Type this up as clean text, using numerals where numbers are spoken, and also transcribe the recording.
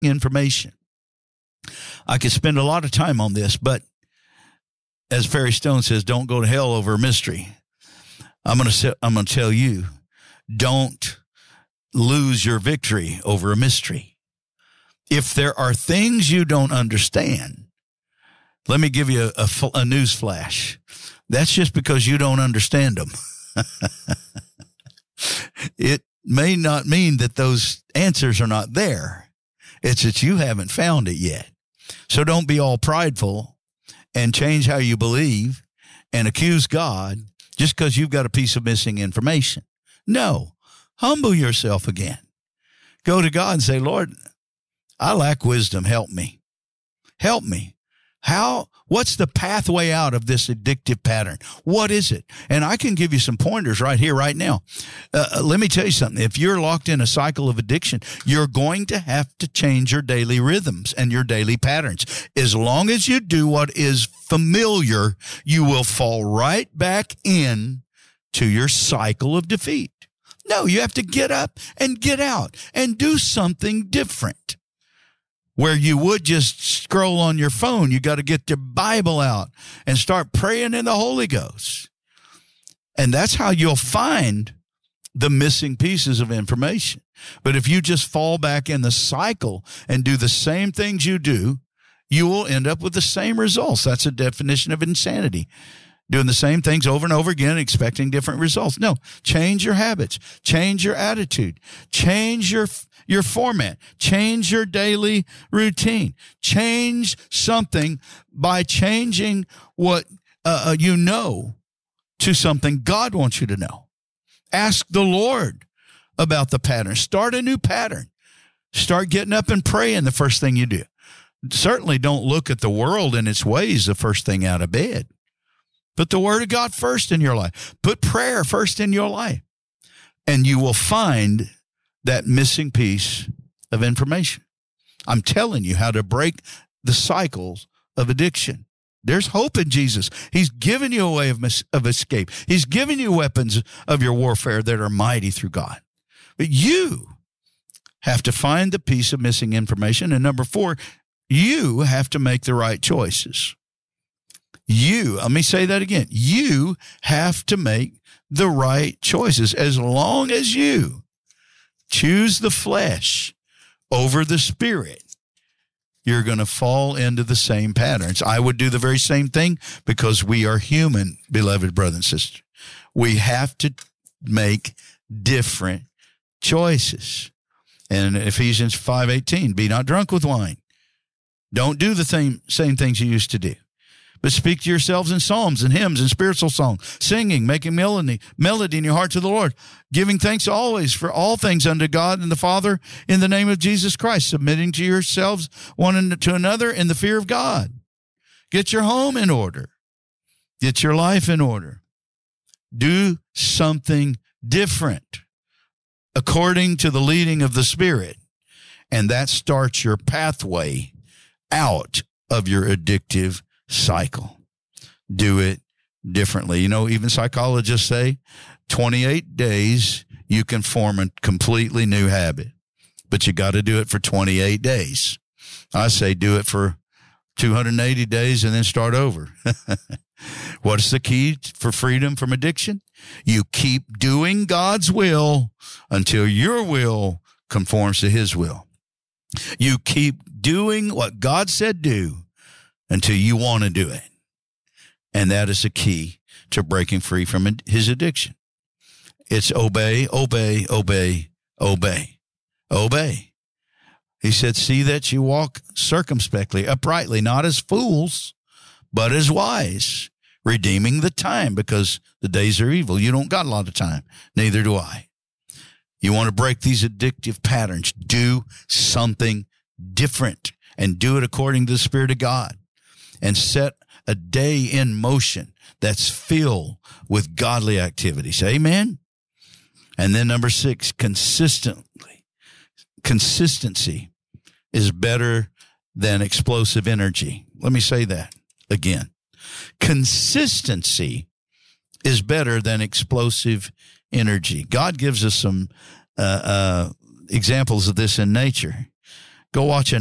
information. I could spend a lot of time on this, but as Ferry Stone says, don't go to hell over a mystery. I'm going to tell you, don't lose your victory over a mystery. If there are things you don't understand, let me give you a news flash. That's just because you don't understand them. It may not mean that those answers are not there. It's that you haven't found it yet. So don't be all prideful and change how you believe and accuse God just because you've got a piece of missing information. No, humble yourself again. Go to God and say, Lord, I lack wisdom. Help me. Help me. What's the pathway out of this addictive pattern? What is it? And I can give you some pointers right here, right now. Let me tell you something. If you're locked in a cycle of addiction, you're going to have to change your daily rhythms and your daily patterns. As long as you do what is familiar, you will fall right back in to your cycle of defeat. No, you have to get up and get out and do something different. Where you would just scroll on your phone, you got to get your Bible out and start praying in the Holy Ghost. And that's how you'll find the missing pieces of information. But if you just fall back in the cycle and do the same things you do, you will end up with the same results. That's a definition of insanity. Doing the same things over and over again, expecting different results. No, change your habits, change your attitude, change your format, change your daily routine, change something by changing what you know to something God wants you to know. Ask the Lord about the pattern. Start a new pattern. Start getting up and praying the first thing you do. Certainly don't look at the world and its ways the first thing out of bed. Put the Word of God first in your life. Put prayer first in your life. And you will find that missing piece of information. I'm telling you how to break the cycles of addiction. There's hope in Jesus. He's given you a way of escape. He's given you weapons of your warfare that are mighty through God. But you have to find the piece of missing information. And number 4, you have to make the right choices. Let me say that again. You have to make the right choices. As long as you choose the flesh over the spirit, you're going to fall into the same patterns. I would do the very same thing because we are human, beloved brother and sister. We have to make different choices. And Ephesians 5:18, be not drunk with wine. Don't do the same things you used to do. But speak to yourselves in psalms and hymns and spiritual songs, singing, making melody in your heart to the Lord, giving thanks always for all things unto God and the Father in the name of Jesus Christ, submitting to yourselves one to another in the fear of God. Get your home in order. Get your life in order. Do something different according to the leading of the Spirit. And that starts your pathway out of your addictive cycle. Do it differently. You know, even psychologists say 28 days you can form a completely new habit, but you got to do it for 28 days. I say do it for 280 days and then start over. What is the key for freedom from addiction? You keep doing God's will until your will conforms to his will. You keep doing what God said do until you want to do it. And that is the key to breaking free from his addiction. It's obey, obey, obey, obey, obey. He said, see that you walk circumspectly, uprightly, not as fools, but as wise, redeeming the time because the days are evil. You don't got a lot of time. Neither do I. You want to break these addictive patterns. Do something different and do it according to the Spirit of God. And set a day in motion that's filled with godly activities. Amen? And then number 6, consistency is better than explosive energy. Let me say that again. Consistency is better than explosive energy. God gives us some examples of this in nature. Go watch